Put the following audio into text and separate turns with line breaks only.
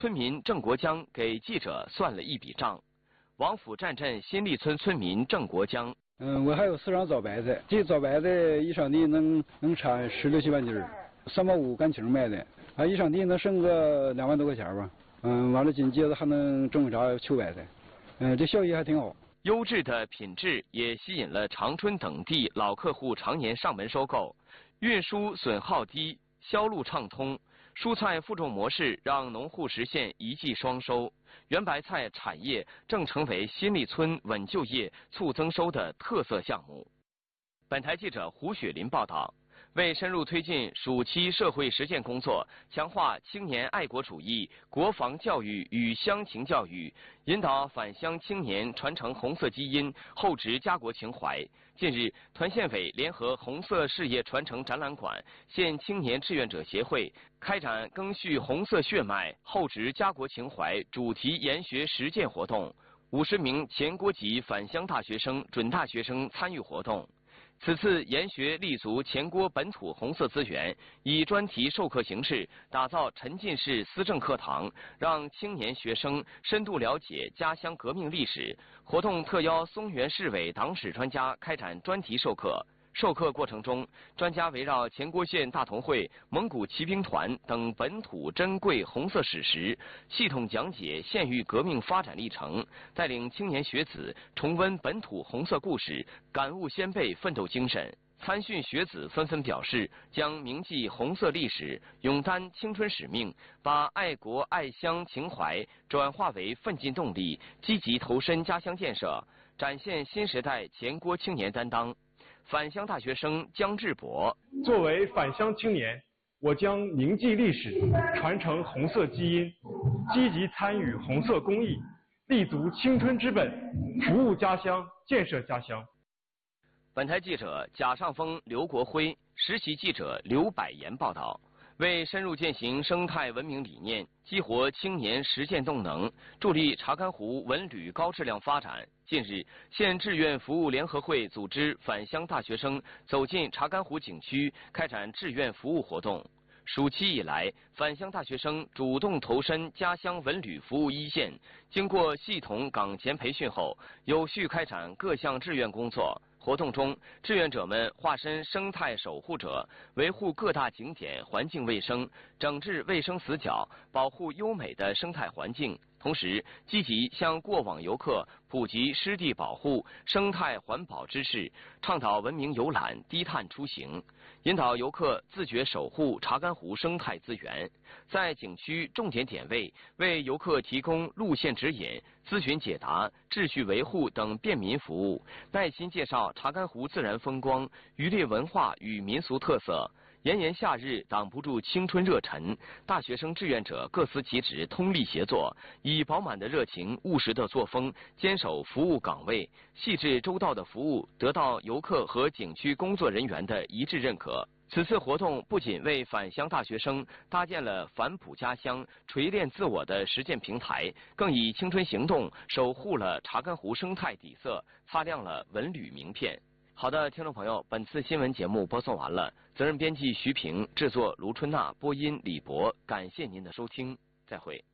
村民郑国江给记者算了一笔账。王府站镇新立村村民郑国江，
我还有4场早白菜，这早白菜一场地能产16、17万斤，3毛5干情卖的，一场地能剩个2万多块钱吧。完了紧接着还能种啥秋白菜，这效益还挺好。
优质的品质也吸引了长春等地老客户常年上门收购，运输损耗低，销路畅通。蔬菜负重模式让农户实现一季双收，圆白菜产业正成为新立村稳就业、促增收的特色项目。本台记者胡雪林报道。为深入推进暑期社会实践工作，强化青年爱国主义、国防教育与乡情教育，引导返乡青年传承红色基因、厚植家国情怀。近日，团县委联合红色事业传承展览馆、县青年志愿者协会开展赓续红色血脉、厚植家国情怀主题研学实践活动，50名全国级返乡大学生、准大学生参与活动。此次研学立足前郭本土红色资源，以专题授课形式打造沉浸式思政课堂，让青年学生深度了解家乡革命历史。活动特邀松原市委党史专家开展专题授课。授课过程中，专家围绕前郭县大同会、蒙古骑兵团等本土珍贵红色史实，系统讲解县域革命发展历程，带领青年学子重温本土红色故事，感悟先辈奋斗精神。参训学子纷纷表示，将铭记红色历史，勇担青春使命，把爱国爱乡情怀转化为奋进动力，积极投身家乡建设，展现新时代前郭青年担当。返乡大学生姜志博，
作为返乡青年，我将铭记历史，传承红色基因，积极参与红色公益，立足青春之本，服务家乡，建设家乡。
本台记者贾尚峰、刘国辉，实习记者刘百言报道。为深入践行生态文明理念，激活青年实践动能，助力查干湖文旅高质量发展。近日，县志愿服务联合会组织返乡大学生走进查干湖景区，开展志愿服务活动。暑期以来，返乡大学生主动投身家乡文旅服务一线，经过系统岗前培训后，有序开展各项志愿工作。活动中，志愿者们化身生态守护者，维护各大景点环境卫生，整治卫生死角，保护优美的生态环境。同时，积极向过往游客普及湿地保护、生态环保知识，倡导文明游览、低碳出行，引导游客自觉守护查干湖生态资源。在景区重点点位，为游客提供路线指引、咨询解答、秩序维护等便民服务，耐心介绍查干湖自然风光、渔猎文化与民俗特色。炎炎夏日挡不住青春热忱，大学生志愿者各司其职，通力协作，以饱满的热情、务实的作风，坚守服务岗位，细致周到的服务得到游客和景区工作人员的一致认可。此次活动不仅为返乡大学生搭建了返璞家乡、锤炼自我的实践平台，更以青春行动守护了查干湖生态底色，擦亮了文旅名片。好的，听众朋友，本次新闻节目播送完了，责任编辑徐平，制作卢春娜，播音李博，感谢您的收听，再会。